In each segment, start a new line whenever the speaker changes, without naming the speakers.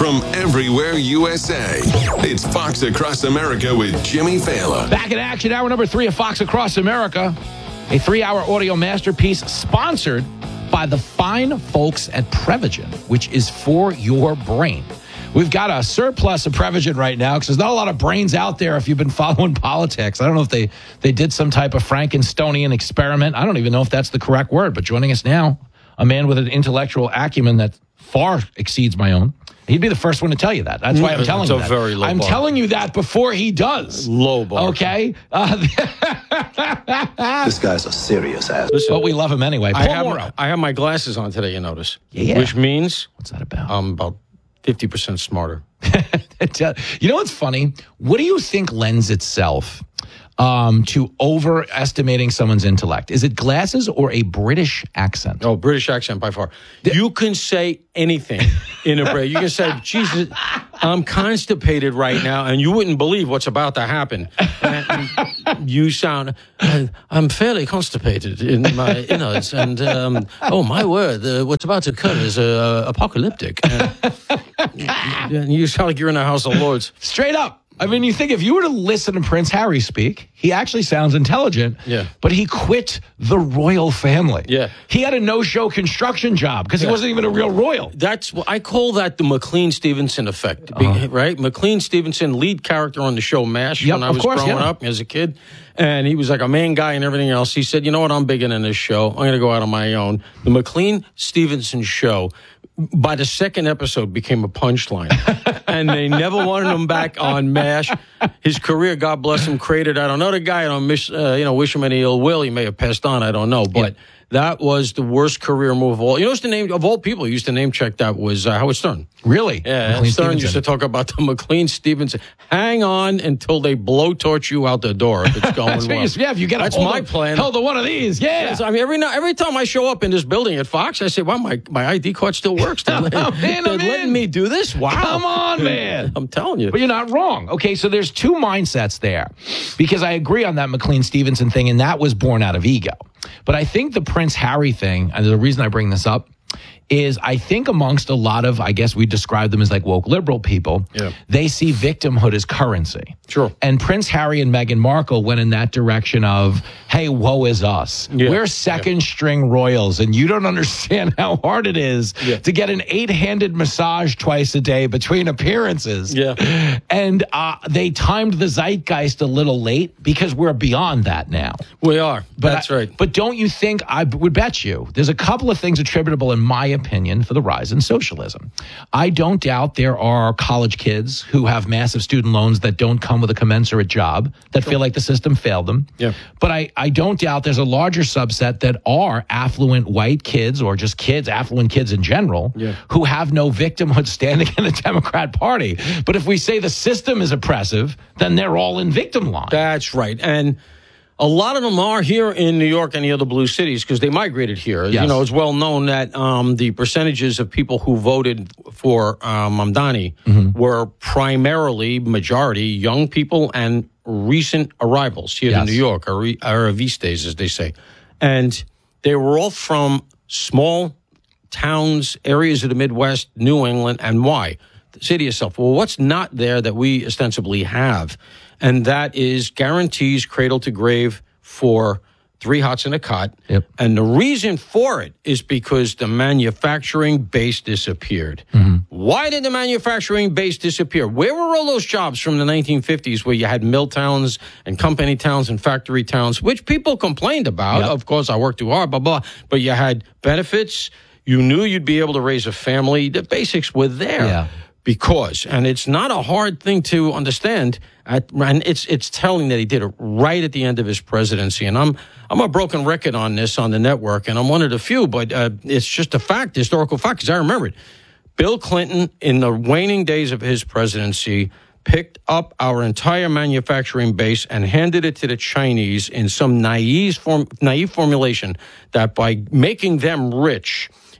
from everywhere USA. It's Fox Across America with Jimmy Fallon.
Back in action, hour number 3 of Fox Across America. A 3-hour audio masterpiece sponsored by the fine folks at Prevagen, which is for your brain. We've got a surplus of Prevagen right now because there's not a lot of brains out there if you've been following politics. I don't know if they did some type of Frankensteinian experiment. I don't even know if that's the correct word, but joining us now, a man with an intellectual acumen that far exceeds my own. He'd be the first one to tell you that. That's why I'm telling you that.
Very low
I'm
bar.
telling you that before he does.
Low bar.
Okay?
This guy's a serious ass.
But we love him anyway.
I
Paul Morrow.
have my glasses on today, you notice.
Yeah.
Which means
What's that about?
I'm about 50% smarter.
You know what's funny? What do you think lends itself to overestimating someone's intellect? Is it glasses or a British accent?
Oh, British accent by far. You can say anything in a British. You can say, Jesus, I'm constipated right now, and you wouldn't believe what's about to happen. And you sound, I'm fairly constipated in my innards, and oh my word, what's about to occur is apocalyptic. And you sound like you're in the House of Lords.
Straight up. I mean, you think if you were to listen to Prince Harry speak, he actually sounds intelligent.
Yeah.
But he quit the royal family.
Yeah.
He had a no-show construction job because he wasn't even a real royal.
That's what I call that the McLean Stevenson effect, right? McLean Stevenson, lead character on the show MASH when I was growing up as a kid. And he was like a main guy and everything else. He said, you know what, I'm big in this show. I'm going to go out on my own. The McLean Stevenson show, by the second episode, became a punchline. And they never wanted him back on MASH. His career, God bless him, created, I don't know the guy. I don't wish him any ill will. He may have passed on. I don't know. But that was the worst career move of all. You know what's the name of all people used to name check that was Howard Stern.
Really?
Yeah,
McLean
Stern
Stevenson.
used to talk about the McLean Stevenson. Hang on until they blowtorch you out the door if it's going well.
If you get
That's my plan.
Hold on one of these. Yeah.
Yes, I mean, every time I show up in this building at Fox, I say, wow, my ID card still works. They're letting me do this? Wow.
Come on, man.
I'm telling you.
But you're not wrong. Okay, so there's two mindsets there because I agree on that McLean Stevenson thing, and that was born out of ego. But I think the Prince Harry thing, and the reason I bring this up, is I think amongst a lot of, I guess we describe them as like woke liberal people, they see victimhood as currency.
Sure.
And Prince Harry and Meghan Markle went in that direction of, hey, woe is us.
Yeah.
We're second string royals, and you don't understand how hard it is to get an 8-handed massage twice a day between appearances.
Yeah.
And they timed the zeitgeist a little late because we're beyond that now.
We are. That's right.
But don't you think, I would bet you, there's a couple of things attributable, in my opinion, for the rise in socialism. I don't doubt there are college kids who have massive student loans that don't come with a commensurate job, that feel like the system failed them.
Yeah.
But I don't doubt there's a larger subset that are affluent white kids or just kids, affluent kids in general, who have no victimhood standing in the Democrat Party. But if we say the system is oppressive, then they're all in victim line.
That's right. And a lot of them are here in New York and the other blue cities because they migrated here.
Yes.
You know, it's well known that the percentages of people who voted for Mamdani were primarily, majority, young people and recent arrivals here to New York, Arrivistas, as they say. And they were all from small towns, areas of the Midwest, New England, and why? Say to yourself, well, what's not there that we ostensibly have? And that is guarantees cradle to grave for 3 hots and a cot.
Yep.
And the reason for it is because the manufacturing base disappeared. Why did the manufacturing base disappear? Where were all those jobs from the 1950s where you had mill towns and company towns and factory towns, which people complained about? Of course, I worked too hard, blah, blah. But you had benefits. You knew you'd be able to raise a family. The basics were there.
Yeah.
Because, and it's not a hard thing to understand, and it's telling that he did it right at the end of his presidency. And I'm a broken record on this on the network, and I'm one of the few, but it's just a fact, historical fact, because I remember it. Bill Clinton, in the waning days of his presidency, picked up our entire manufacturing base and handed it to the Chinese in some naive formulation that by making them rich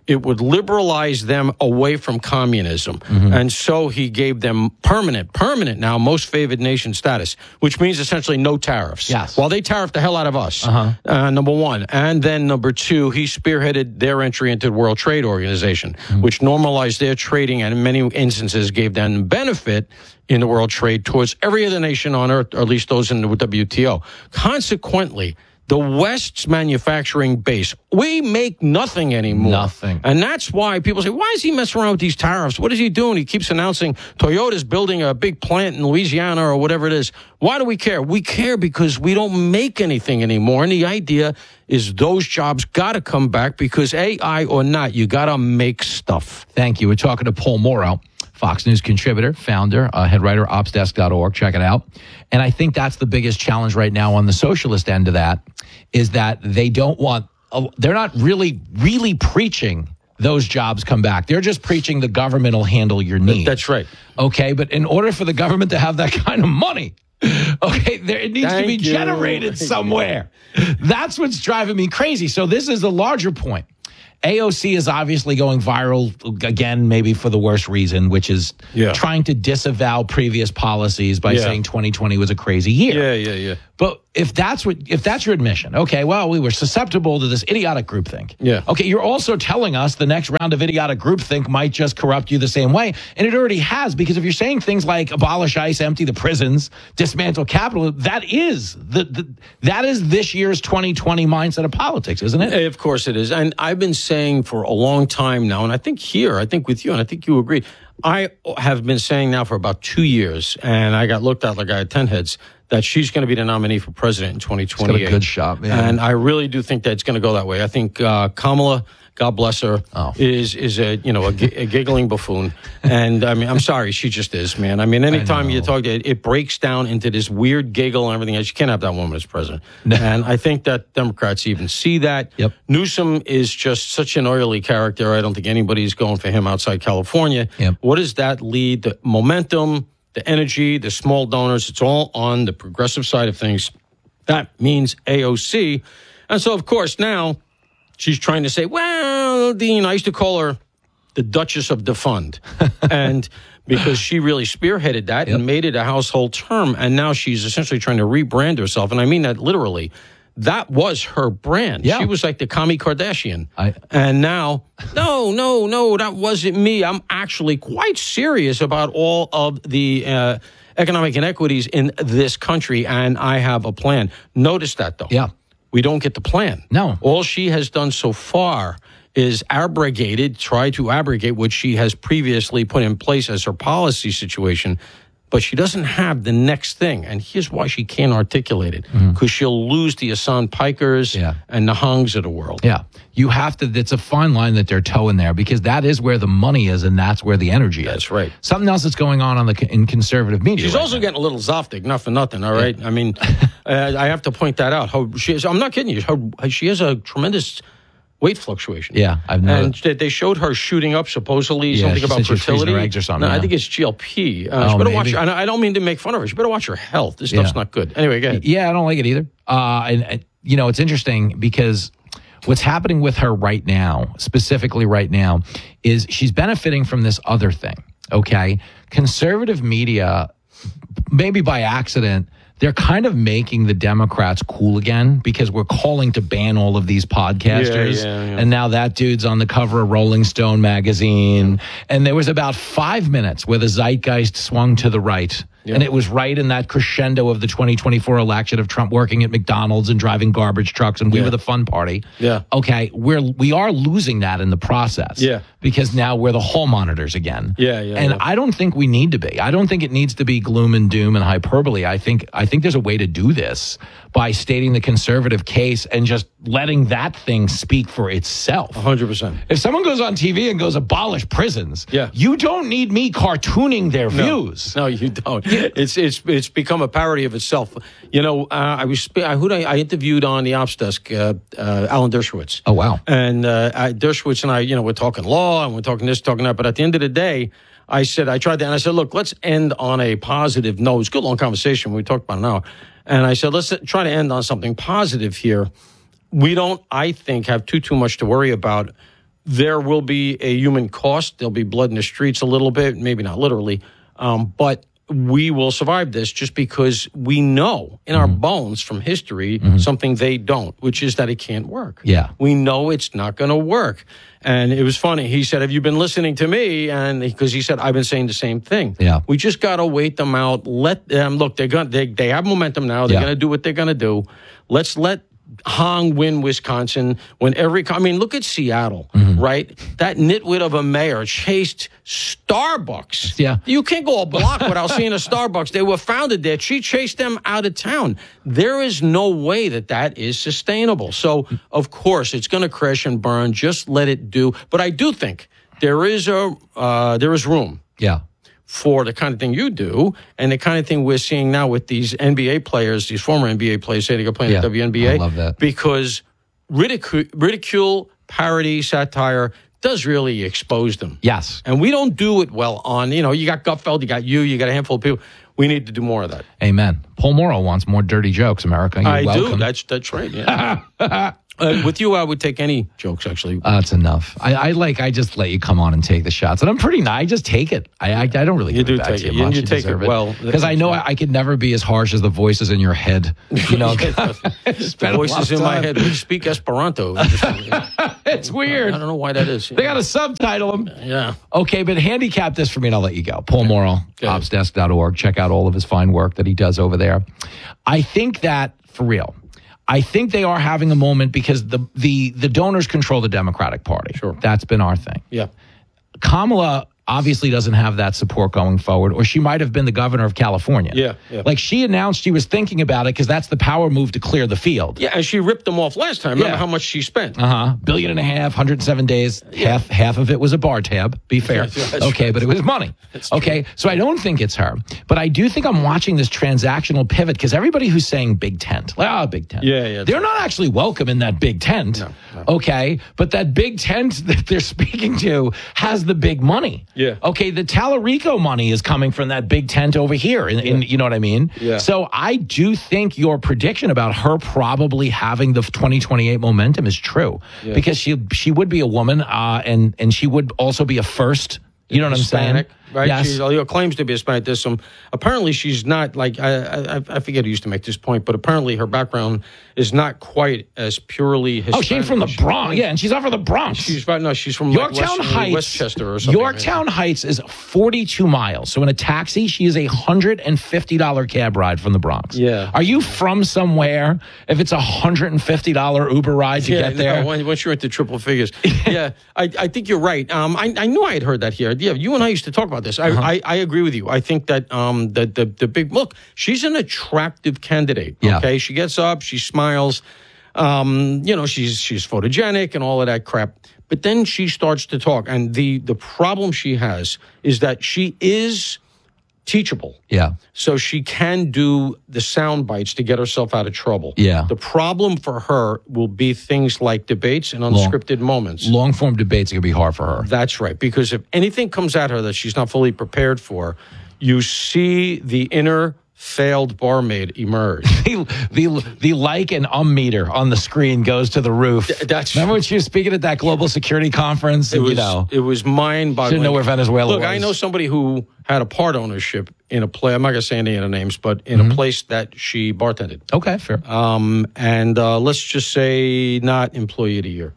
it would liberalize them away from communism. And so he gave them permanent now, most favored nation status, which means essentially no tariffs.
Yes.
Well, they tariffed the hell out of us, number one. And then number two, he spearheaded their entry into the World Trade Organization, which normalized their trading and in many instances gave them benefit in the world trade towards every other nation on earth, or at least those in the WTO. Consequently, the West's manufacturing base, we make nothing anymore.
Nothing.
And that's why people say, why is he messing around with these tariffs? What is he doing? He keeps announcing Toyota's building a big plant in Louisiana or whatever it is. Why do we care? We care because we don't make anything anymore. And the idea is those jobs got to come back because AI or not, you got to make stuff.
Thank you. We're talking to Paul Mauro, Fox News contributor, founder, head writer, opsdesk.org. Check it out. And I think that's the biggest challenge right now on the socialist end of that, is that they don't want, they're not really preaching those jobs come back. They're just preaching the government will handle your needs.
That's right.
Okay, but in order for the government to have that kind of money, okay, it needs to be generated somewhere. That's what's driving me crazy. So this is the larger point. AOC is obviously going viral again, maybe for the worst reason, which is trying to disavow previous policies by saying 2020 was a crazy year.
Yeah.
But if that's your admission, okay, well, we were susceptible to this idiotic groupthink.
Yeah.
Okay, you're also telling us the next round of idiotic groupthink might just corrupt you the same way, and it already has, because if you're saying things like abolish ICE, empty the prisons, dismantle capitalism, that is this year's 2020 mindset of politics, isn't it?
Of course it is. And I've been saying for a long time now, and I think with you, and I think you agree, I have been saying now for about 2 years, and I got looked at like I had 10 heads, that she's going to be the nominee for president in 2028.
She's got a good shot, man.
And I really do think that it's going to go that way. I think Kamala, God bless her, is a giggling buffoon. And I mean, I'm sorry, she just is, man. I mean, anytime you talk, it breaks down into this weird giggle and everything else. You can't have that woman as president. No. And I think that Democrats even see that.
Yep.
Newsom is just such an oily character. I don't think anybody's going for him outside California.
Yep.
What does that lead? The momentum, the energy, the small donors, it's all on the progressive side of things. That means AOC. And so, of course, now she's trying to say, well, Dean, I used to call her the Duchess of Defund. And because she really spearheaded that and made it a household term. And now she's essentially trying to rebrand herself. And I mean that literally. That was her brand. Yeah. She was like the Khloe Kardashian. And now, no, that wasn't me. I'm actually quite serious about all of the economic inequities in this country, and I have a plan. Notice that, though.
Yeah.
We don't get the plan.
No.
All she has done so far is try to abrogate what she has previously put in place as her policy situation. But she doesn't have the next thing. And here's why she can't articulate it. Because she'll lose the Hassan Pikers and the Hungs of the world.
Yeah. You have to, it's a fine line that they're towing there, because that is where the money is and that's where the energy is.
That's right.
Something else that's going on in conservative media.
She's also getting a little Zoftig, not for nothing, all right? I mean, I have to point that out. I'm not kidding you. She has a tremendous weight fluctuation.
Yeah, I've noticed.
And they showed her shooting up, supposedly, something about fertility.
Her eggs or something.
No, I think it's GLP. She better watch her. And I don't mean to make fun of her. She better watch her health. This stuff's not good. Anyway, go ahead.
Yeah, I don't like it either. And it's interesting because what's happening with her right now, specifically right now, is she's benefiting from this other thing, okay? Conservative media, maybe by accident, they're kind of making the Democrats cool again, because we're calling to ban all of these podcasters.
Yeah.
And now that dude's on the cover of Rolling Stone magazine. And there was about 5 minutes where the zeitgeist swung to the right. And it was right in that crescendo of the 2024 election of Trump working at McDonald's and driving garbage trucks, and we were the fun party.
Yeah.
Okay, we are losing that in the process.
Yeah.
Because now we're the hall monitors again.
And
I don't think we need to be. I don't think it needs to be gloom and doom and hyperbole. I think there's a way to do this by stating the conservative case and just letting that thing speak for itself.
100%.
If someone goes on TV and goes abolish prisons, you don't need me cartooning their views.
No, you don't. It's become a parody of itself. I interviewed on the Ops Desk Alan Dershowitz.
Oh wow!
And Dershowitz and I, we're talking law and we're talking this, talking that. But at the end of the day, I said, look, let's end on a positive note. It was a good long conversation. We talked about an hour. And I said, let's try to end on something positive here. We don't, I think, have too much to worry about there will be a human cost. There'll be blood in the streets a little bit, maybe not literally, but we will survive this just because we know in our bones from history something they don't, which is that it can't work.
Yeah.
We know it's not going to work. And it was funny. He said, have you been listening to me? And because he said, I've been saying the same thing.
Yeah.
We just got to wait them out. Let them look. They have momentum now. They're going to do what they're going to do. Let's let Hong win Wisconsin when look at Seattle, right? That nitwit of a mayor chased Starbucks.
Yeah.
You can't go a block without seeing a Starbucks. They were founded there. She chased them out of town. There is no way that is sustainable. So, of course, it's going to crash and burn. Just let it do. But I do think there is room.
Yeah.
For the kind of thing you do and the kind of thing we're seeing now with these NBA players, these former NBA players saying they're going to play in the WNBA.
I love that.
Because ridicule, parody, satire does really expose them.
Yes.
And we don't do it well on, you got Gutfeld, you got a handful of people. We need to do more of that.
Amen. Paul Morrow wants more dirty jokes, America. You're welcome.
Do. That's right. Yeah. With you, I would take any jokes, actually.
That's enough. I just let you come on and take the shots. And I'm pretty nice. I just take it. I don't really give it back to you much.
You take it well.
Because I know I could never be as harsh as the voices in your head.
The voices in my head. We speak Esperanto.
It's weird.
I don't know why that is.
They got to subtitle them.
Yeah.
Okay, but handicap this for me and I'll let you go. Paul Morrow, opsdesk.org. Check out all of his fine work that he does over there. I think that, for real, I think they are having a moment because the donors control the Democratic Party.
Sure.
That's been our thing.
Yeah.
Kamala obviously doesn't have that support going forward, or she might have been the governor of California.
Yeah.
Like she announced she was thinking about it because that's the power move to clear the field.
Yeah, and she ripped them off last time. Remember how much she spent?
$1.5 billion, 107 days. Yeah. Half of it was a bar tab, be fair. Okay, but it was money. Okay, so I don't think it's her. But I do think I'm watching this transactional pivot because everybody who's saying big tent, big tent.
Yeah.
They're not actually welcome in that big tent. No. Okay, but that big tent that they're speaking to has the big money.
Yeah.
Okay, the Tallarico money is coming from that big tent over here. In you know what I mean?
Yeah.
So I do think your prediction about her probably having the 2028 momentum is true because she would be a woman and she would also be a first. You know what
Hispanic,
I'm saying?
Right?
Yes.
She claims to be Hispanic. There's some. Apparently, she's not like I forget who used to make this point, but apparently her background is not quite as purely Hispanic.
Oh, she's from the Bronx. Yeah, and she's not from the Bronx.
She's from
Yorktown Heights,
Westchester or something.
Yorktown Heights is 42 miles. So in a taxi, she is $150 cab ride from the Bronx.
Yeah.
Are you from somewhere? If it's $150 Uber ride to get there,
once you're into triple figures. Yeah, I think you're right. I knew I had heard that here. Yeah, you and I used to talk about this. I agree with you. I think that the big look. She's an attractive candidate. Okay, she gets up, she smiles. She's photogenic and all of that crap. But then she starts to talk, and the problem she has is that she is teachable.
Yeah.
So she can do the sound bites to get herself out of trouble.
Yeah.
The problem for her will be things like debates and unscripted moments.
Long form debates are going to be hard for her.
That's right. Because if anything comes at her that she's not fully prepared for, you see the inner failed barmaid emerge.
the like and meter on the screen goes to the roof. Remember when she was speaking at that global security conference?
It was mind-boggling.
Didn't know where Venezuela was.
Look, I know somebody who had a part ownership in a play. I'm not going to say any of the names, but in a place that she bartended.
Okay, fair.
And let's just say not employee of the year.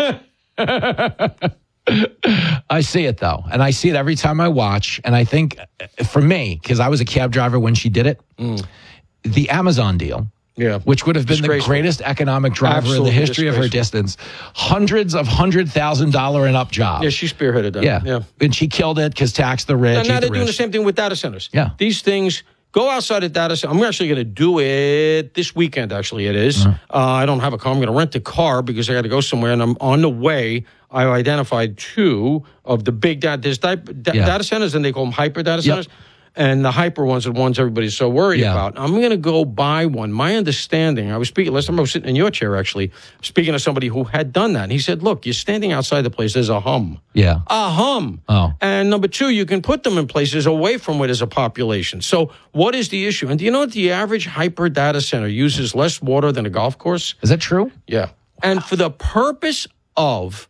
I see it, though. And I see it every time I watch. And I think, for me, because I was a cab driver when she did it, the Amazon deal, which would have been the greatest economic driver in the history of her distance, hundreds of $100,000 and up jobs.
Yeah, she spearheaded that.
Yeah. And she killed it because tax the rich.
And now they're doing the same thing with data centers.
Yeah.
These things... Go outside a data center. I'm actually going to do it this weekend, actually, it is. I don't have a car. I'm going to rent a car because I got to go somewhere. And I'm on the way. I identified two of the big data centers, and they call them hyper data centers. And the hyper ones are the ones everybody's so worried about. I'm going to go buy one. My understanding, last time I was sitting in your chair, actually, speaking to somebody who had done that. And he said, look, you're standing outside the place. There's a hum.
Yeah.
A hum.
Oh.
And number two, you can put them in places away from where there's a population. So what is the issue? And do you know that the average hyper data center uses less water than a golf course?
Is that true?
Yeah. And for the purpose of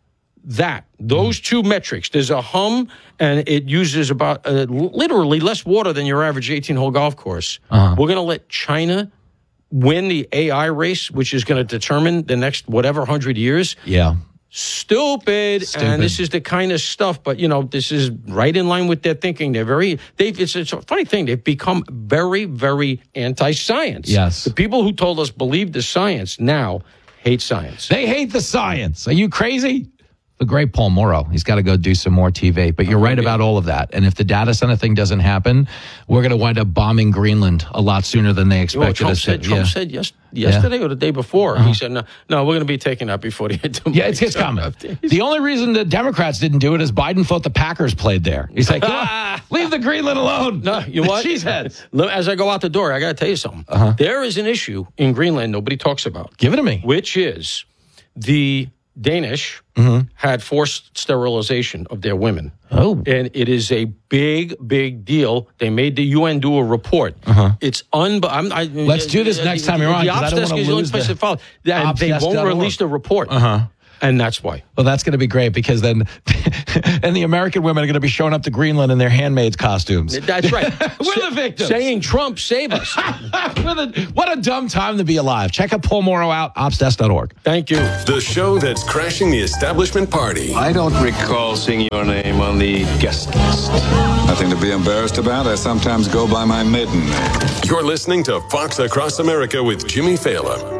those two metrics, there's a hum, and it uses about literally less water than your average 18-hole golf course. We're going to let China win the AI race, which is going to determine the next whatever 100 years.
Yeah.
Stupid. And this is the kind of stuff, but this is right in line with their thinking. It's a funny thing. They've become very, very anti-science.
Yes.
The people who told us believe the science now hate science.
They hate the science. Are you crazy? The great Paul Morrow. He's got to go do some more TV. But you're right about all of that. And if the data center thing doesn't happen, we're going to wind up bombing Greenland a lot sooner than they expected us to.
Trump said yesterday or the day before, he said, no, we're going to be taking that before the end of the
Yeah, it's coming. The only reason the Democrats didn't do it is Biden thought the Packers played there. He's like, leave the Greenland alone.
No, you know what?
Cheeseheads.
As I go out the door, I got to tell you something. There is an issue in Greenland nobody talks about.
Give it to me.
Which is the Danish had forced sterilization of their women.
Oh.
And it is a big, big deal. They made the UN do a report. It's
Let's do this next time you're on, because I don't want to lose the
and they won't release the report. And that's why.
Well, that's going to be great, because then and the American women are going to be showing up to Greenland in their handmaids' costumes.
That's right.
We're the victims.
Saying, Trump, save us.
What a dumb time to be alive. Check out Paul Morrow out, opsdesk.org.
Thank you.
The show that's crashing the establishment party.
I don't recall seeing your name on the guest list.
Nothing to be embarrassed about. I sometimes go by my maiden name.
You're listening to Fox Across America with Jimmy Fallon.